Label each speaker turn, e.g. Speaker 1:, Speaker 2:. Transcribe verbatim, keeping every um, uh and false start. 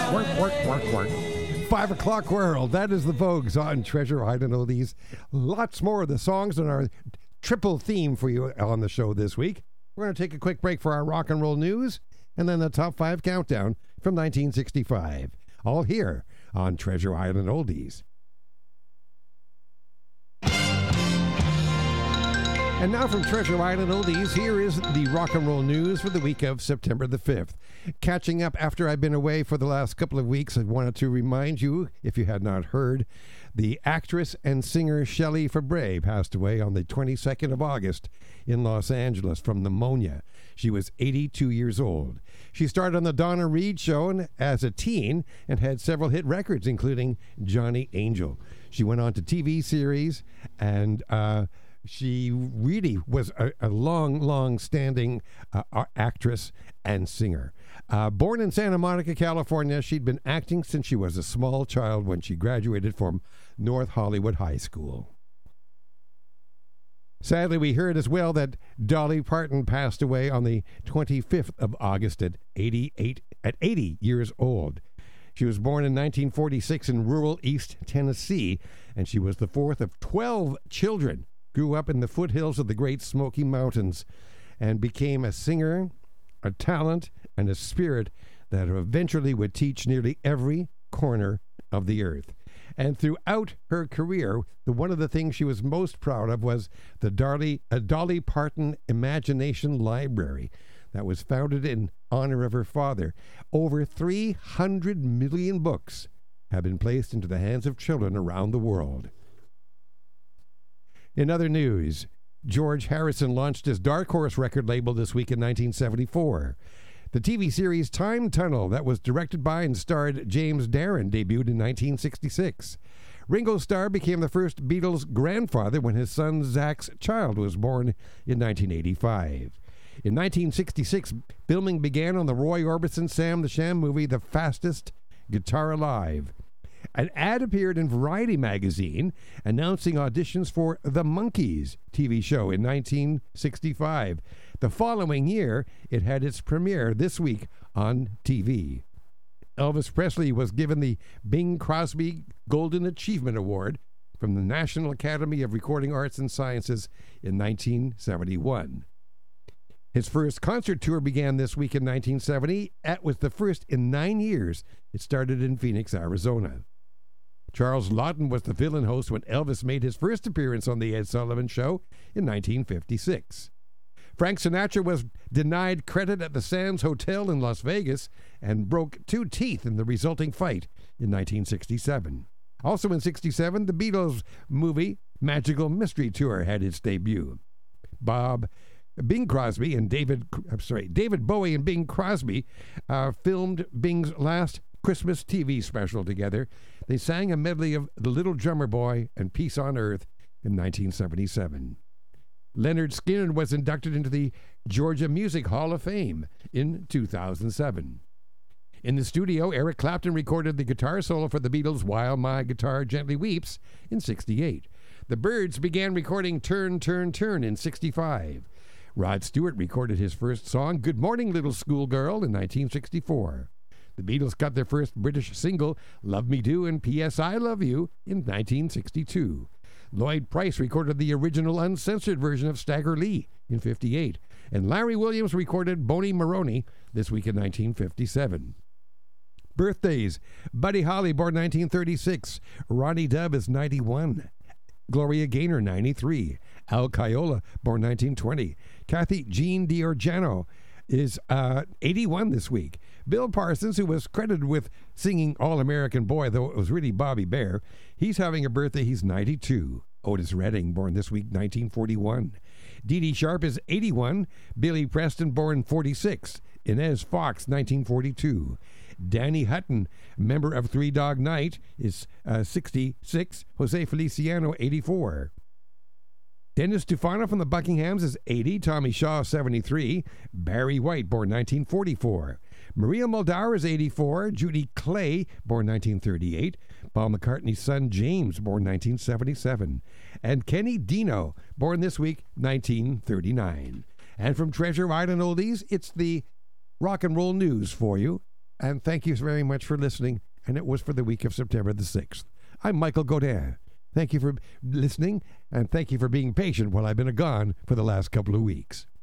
Speaker 1: Work, work, work, work. Five o'clock world. That is the Vogues on Treasure Island Oldies. Lots more of the songs on our triple theme for you on the show this week. We're going to take a quick break for our rock and roll news and then the top five countdown from nineteen sixty-five. All here on Treasure Island Oldies. And now from Treasure Island Oldies, here is the rock and roll news for the week of September the fifth. Catching up after I've been away for the last couple of weeks, I wanted to remind you, if you had not heard, the actress and singer Shelley Fabares passed away on the twenty-second of August in Los Angeles from pneumonia. She was eighty-two years old. She starred on the Donna Reed Show as a teen and had several hit records, including Johnny Angel. She went on to T V series and... Uh, She really was a, a long, long-standing uh, actress and singer. Uh, born in Santa Monica, California, she'd been acting since she was a small child when she graduated from North Hollywood High School. Sadly, we heard as well that Dolly Parton passed away on the twenty-fifth of August at eighty-eight, at eighty years old. She was born in nineteen forty-six in rural East Tennessee, and she was the fourth of twelve children. Grew up in the foothills of the Great Smoky Mountains and became a singer, a talent, and a spirit that eventually would teach nearly every corner of the earth. And throughout her career, the, one of the things she was most proud of was the Dolly, uh, Dolly Parton Imagination Library that was founded in honor of her father. Over three hundred million books have been placed into the hands of children around the world. In other news, George Harrison launched his Dark Horse record label this week in nineteen seventy-four. The T V series Time Tunnel, that was directed by and starred James Darren, debuted in nineteen sixty-six. Ringo Starr became the first Beatles grandfather when his son Zach's child was born in nineteen eighty-five. In nineteen sixty-six, filming began on the Roy Orbison Sam the Sham movie The Fastest Guitar Alive. An ad appeared in Variety magazine announcing auditions for The Monkees T V show in nineteen sixty-five. The following year, it had its premiere this week on T V. Elvis Presley was given the Bing Crosby Golden Achievement Award from the National Academy of Recording Arts and Sciences in nineteen seventy-one. His first concert tour began this week in nineteen seventy. It was the first in nine years. It started in Phoenix, Arizona. Charles Laughton was the fill-in host when Elvis made his first appearance on The Ed Sullivan Show in nineteen fifty-six. Frank Sinatra was denied credit at the Sands Hotel in Las Vegas and broke two teeth in the resulting fight in nineteen sixty-seven. Also in sixty-seven, the Beatles movie Magical Mystery Tour had its debut. Bob Bing Crosby and David, I'm sorry, David Bowie and Bing Crosby uh, filmed Bing's last Christmas T V special together. They sang a medley of The Little Drummer Boy and Peace on Earth in nineteen seventy-seven. Leonard Skinner was inducted into the Georgia Music Hall of Fame in two thousand seven. In the studio, Eric Clapton recorded the guitar solo for the Beatles' While My Guitar Gently Weeps in sixty-eight. The Byrds began recording Turn, Turn, Turn in sixty-five. Rod Stewart recorded his first song, Good Morning Little Schoolgirl, in nineteen sixty-four. The Beatles got their first British single, Love Me Do and P S I Love You, in nineteen sixty-two. Lloyd Price recorded the original uncensored version of Stagger Lee in fifty-eight. And Larry Williams recorded Boney Maroney this week in nineteen fifty-seven. Birthdays. Buddy Holly, born nineteen thirty-six. Ronnie Dubb is ninety-one. Gloria Gaynor, ninety-three. Al Caiola, born nineteen twenty. Kathy Jean DiOrgiano is uh, eighty-one this week. Bill Parsons, who was credited with singing All-American Boy, though it was really Bobby Bare, he's having a birthday. He's ninety-two. Otis Redding, born this week, nineteen forty-one. Dee Dee Sharp is eighty-one. Billy Preston, born forty-six. Inez Fox, nineteen forty-two. Danny Hutton, member of Three Dog Night, is uh, sixty-six. Jose Feliciano, eighty-four. Dennis Stefano from the Buckinghams is eighty. Tommy Shaw, seventy-three. Barry White, born nineteen forty-four. Maria Muldaur is eighty-four. Judy Clay, born nineteen thirty-eight. Paul McCartney's son, James, born nineteen seventy-seven. And Kenny Dino, born this week, nineteen thirty-nine. And from Treasure Island Oldies, it's the rock and roll news for you. And thank you very much for listening. And it was for the week of September the sixth. I'm Michael Godin. Thank you for listening, and thank you for being patient while I've been gone for the last couple of weeks.